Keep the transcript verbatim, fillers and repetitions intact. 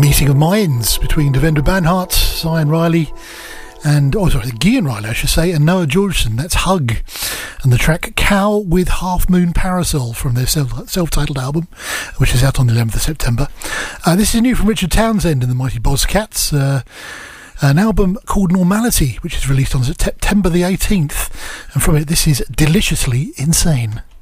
meeting of minds between Devendra Banhart, Zion Riley, and, oh sorry, Gian Riley I should say, and Noah Georgeson. That's Hug, and the track Cow with Half Moon Parasol from their self, self-titled album, which is out on the eleventh of September. Uh, this is new from Richard Townsend and the Mighty Bozcats, uh, an album called Normality, which is released on September the eighteenth, and from it this is Deliciously Insane.